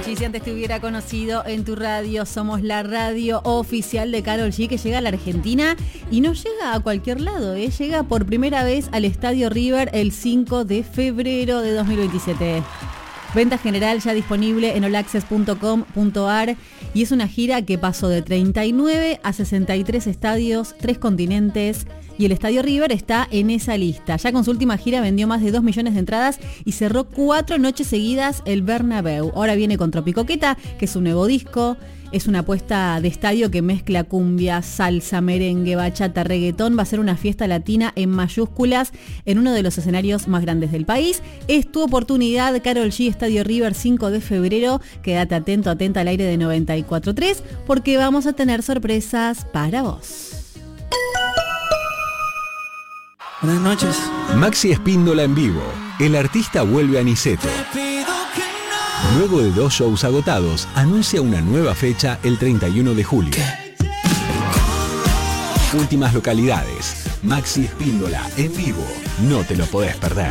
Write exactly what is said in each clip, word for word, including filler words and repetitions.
G, si antes te hubiera conocido en tu radio, somos la radio oficial de Karol G, que llega a la Argentina y no llega a cualquier lado, ¿eh? Llega por primera vez al Estadio River el cinco de febrero de dos mil veintisiete. Venta general ya disponible en all access punto com punto a r y es una gira que pasó de treinta y nueve a sesenta y tres estadios, tres continentes, y el Estadio River está en esa lista. Ya con su última gira vendió más de dos millones de entradas y cerró cuatro noches seguidas el Bernabéu. Ahora viene con Tropicoqueta, que es un nuevo disco. Es una apuesta de estadio que mezcla cumbia, salsa, merengue, bachata, reggaetón. Va a ser una fiesta latina en mayúsculas en uno de los escenarios más grandes del país. Es tu oportunidad, Karol G, Estadio River, cinco de febrero. Quédate atento, atenta al aire de noventa y cuatro punto tres, porque vamos a tener sorpresas para vos. Buenas noches. Maxi Espíndola en vivo. El artista vuelve a Niceto. Luego de dos shows agotados, anuncia una nueva fecha el treinta y uno de julio. Últimas localidades. Maxi Espíndola en vivo. No te lo podés perder.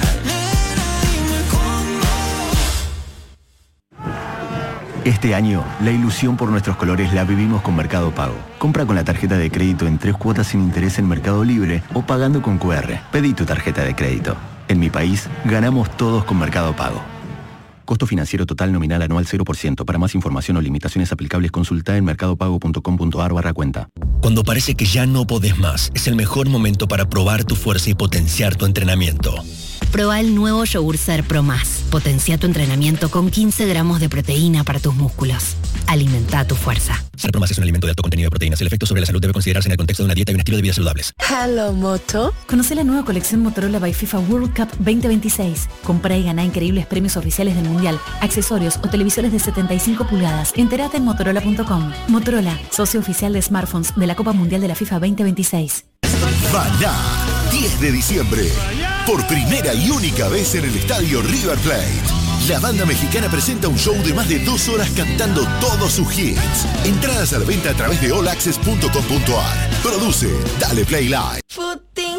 Este año, la ilusión por nuestros colores la vivimos con Mercado Pago. Compra con la tarjeta de crédito en tres cuotas sin interés en Mercado Libre o pagando con cu erre. Pedí tu tarjeta de crédito. En mi país, ganamos todos con Mercado Pago. Costo financiero total nominal anual cero por ciento. Para más información o limitaciones aplicables, consulta en mercadopago punto com punto a r barra cuenta. Cuando parece que ya no podés más, es el mejor momento para probar tu fuerza y potenciar tu entrenamiento. Proba el nuevo Yogur Ser Pro Más. Potencia tu entrenamiento con quince gramos de proteína para tus músculos. Alimenta tu fuerza. Ser Pro Más es un alimento de alto contenido de proteínas. El efecto sobre la salud debe considerarse en el contexto de una dieta y un estilo de vida saludables. Hello, Moto. Conoce la nueva colección Motorola by FIFA World Cup veinte veintiséis. Compra y gana increíbles premios oficiales del Mundial, accesorios o televisores de setenta y cinco pulgadas. Entérate en motorola punto com. Motorola, socio oficial de smartphones de la Copa Mundial de la FIFA veinte veintiséis. Maná, diez de diciembre. Por primera y única vez en el estadio River Plate. La banda mexicana presenta un show de más de dos horas cantando todos sus hits. Entradas a la venta a través de all access punto com punto a r. Produce Dale Play Live.